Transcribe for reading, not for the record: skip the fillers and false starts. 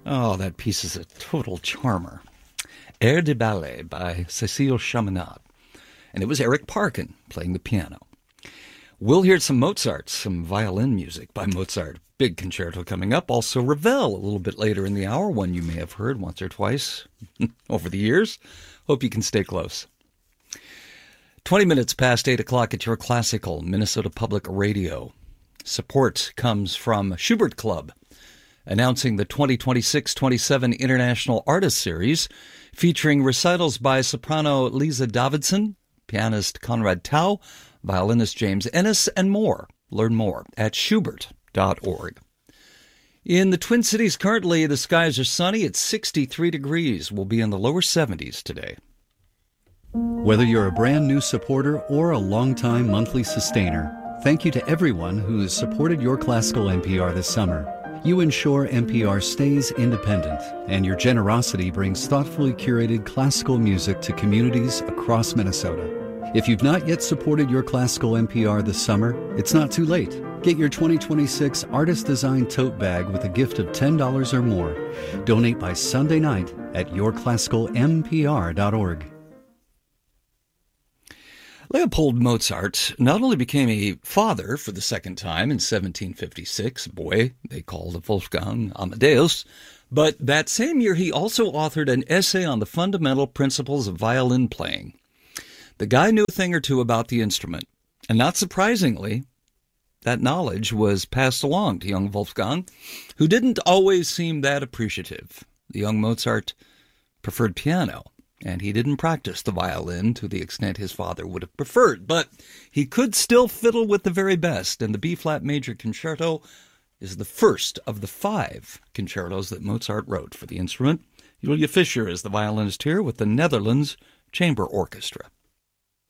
Oh, that piece is a total charmer. Air de Ballet by Cécile Chaminade. And it was Eric Parkin playing the piano. We'll hear some Mozart, some violin music by Mozart. Big concerto coming up. Also Ravel a little bit later in the hour, one you may have heard once or twice over the years. Hope you can stay close. 20 minutes past 8 o'clock at your classical Minnesota Public Radio. Support comes from Schubert Club, announcing the 2026-27 International Artist Series, featuring recitals by soprano Lisa Davidson, pianist Conrad Tao, violinist James Ennis, and more. Learn more at schubert.org. In the Twin Cities currently, the skies are sunny at 63 degrees. We'll be in the lower 70s today. Whether you're a brand new supporter or a longtime monthly sustainer, thank you to everyone who has supported your classical NPR this summer. You ensure NPR stays independent, and your generosity brings thoughtfully curated classical music to communities across Minnesota. If you've not yet supported your classical NPR this summer, it's not too late. Get your 2026 artist-designed tote bag with a gift of $10 or more. Donate by Sunday night at yourclassicalmpr.org. Leopold Mozart not only became a father for the second time in 1756, boy they called Wolfgang Amadeus, but that same year he also authored an essay on the fundamental principles of violin playing. The guy knew a thing or two about the instrument, and not surprisingly, that knowledge was passed along to young Wolfgang, who didn't always seem that appreciative. The young Mozart preferred piano, and he didn't practice the violin to the extent his father would have preferred, but he could still fiddle with the very best, and the B-flat major concerto is the first of the 5 concertos that Mozart wrote for the instrument. Julia Fischer is the violinist here with the Netherlands Chamber Orchestra.